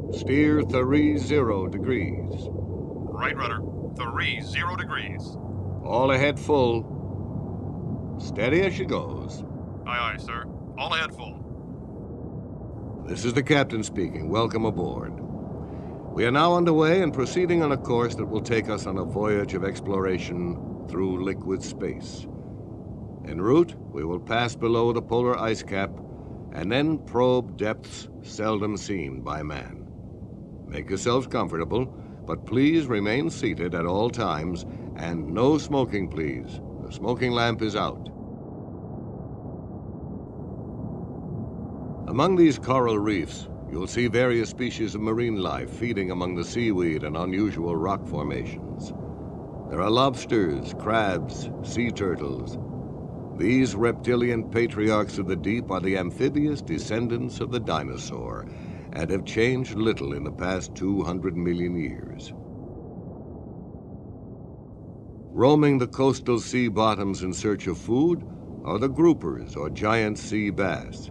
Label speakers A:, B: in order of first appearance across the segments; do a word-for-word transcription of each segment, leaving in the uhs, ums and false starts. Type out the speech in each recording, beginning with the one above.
A: Steer three zero degrees.
B: Right rudder, three zero degrees.
A: All ahead full. Steady as she goes.
B: Aye, aye, sir. All ahead full.
A: This is the captain speaking. Welcome aboard. We are now underway and proceeding on a course that will take us on a voyage of exploration through liquid space. En route, we will pass below the polar ice cap and then probe depths seldom seen by man. Make yourselves comfortable, but please remain seated at all times, and no smoking, please. The smoking lamp is out. Among these coral reefs, you'll see various species of marine life feeding among the seaweed and unusual rock formations. There are lobsters, crabs, sea turtles. These reptilian patriarchs of the deep are the amphibious descendants of the dinosaur and have changed little in the past two hundred million years. Roaming the coastal sea bottoms in search of food are the groupers, or giant sea bass.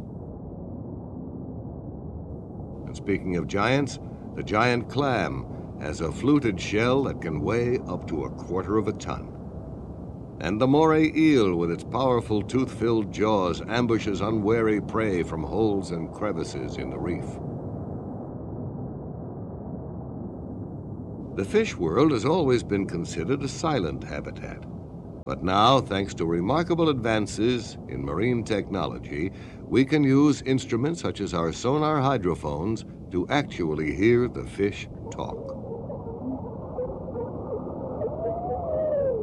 A: And speaking of giants, the giant clam has a fluted shell that can weigh up to a quarter of a ton. And the moray eel, with its powerful tooth-filled jaws, ambushes unwary prey from holes and crevices in the reef. The fish world has always been considered a silent habitat. But now, thanks to remarkable advances in marine technology, we can use instruments such as our sonar hydrophones to actually hear the fish talk.